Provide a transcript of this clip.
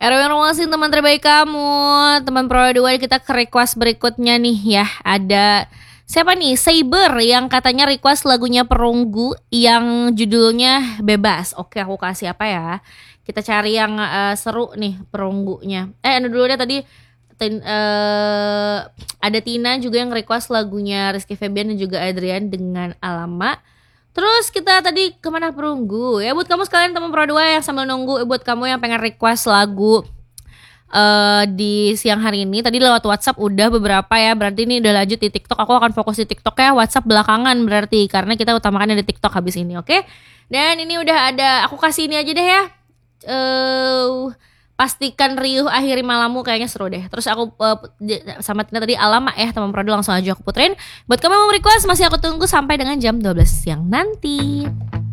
Erwin Romasin, teman terbaik kamu. Teman Pro 2, kita ke request berikutnya nih ya. Ada siapa nih? Saber yang katanya request lagunya Perunggu yang judulnya Bebas. Oke, aku kasih apa ya? Kita cari yang seru nih Perunggunya. Dulu deh tadi ada Tina juga yang request lagunya Rizky Febian dan juga Adrian dengan Alamak. Terus kita tadi kemana Perunggu ya, buat kamu sekalian teman Pro 2 yang sambil nunggu, buat kamu yang pengen request lagu di siang hari ini. Tadi lewat WhatsApp udah beberapa ya, berarti ini udah lanjut di TikTok. Aku akan fokus di TikTok ya, WhatsApp belakangan berarti, karena kita utamakan di TikTok habis ini, oke? Dan ini udah ada, aku kasih ini aja deh ya. Pastikan riuh akhiri malammu, kayaknya seru deh. Terus aku sama Tina tadi Alamak ya, teman Pro 2 langsung aja aku puterin. Buat kamu yang mau request masih aku tunggu sampai dengan jam 12 siang nanti.